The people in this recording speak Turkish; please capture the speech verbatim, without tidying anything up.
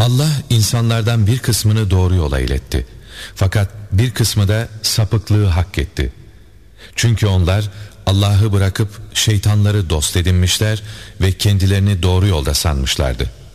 Allah insanlardan bir kısmını doğru yola iletti. Fakat bir kısmı da sapıklığı hak etti. Çünkü onlar Allah'ı bırakıp şeytanları dost edinmişler ve kendilerini doğru yolda sanmışlardı.